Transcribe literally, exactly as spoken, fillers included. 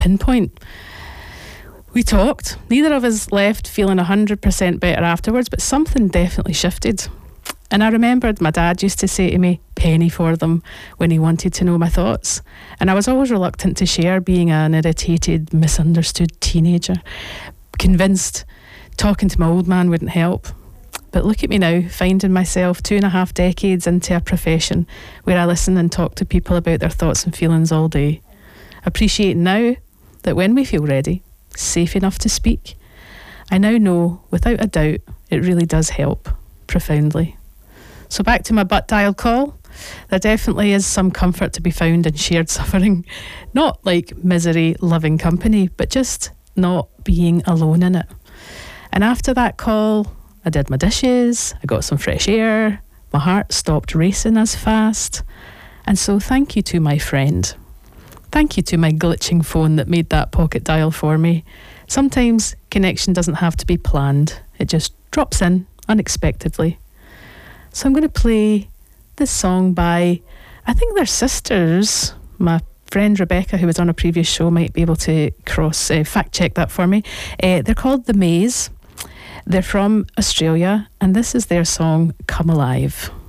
pinpoint. We talked. Neither of us left feeling one hundred percent better afterwards, but something definitely shifted. And I remembered my dad used to say to me, penny for them, when he wanted to know my thoughts. And I was always reluctant to share, being an irritated, misunderstood teenager, convinced talking to my old man wouldn't help. But look at me now, finding myself two and a half decades into a profession where I listen and talk to people about their thoughts and feelings all day. Appreciating now that when we feel ready, safe enough to speak, I now know, without a doubt, it really does help profoundly. So back to my butt dial call. There definitely is some comfort to be found in shared suffering. Not like misery, loving company, but just not being alone in it. And after that call, I did my dishes, I got some fresh air, my heart stopped racing as fast. And so thank you to my friend. Thank you to my glitching phone that made that pocket dial for me. Sometimes connection doesn't have to be planned. It just drops in unexpectedly. So I'm going to play this song by, I think they're sisters. My friend Rebecca, who was on a previous show, might be able to cross uh, fact check that for me. Uh, they're called The Maze. They're from Australia, and this is their song, Come Alive.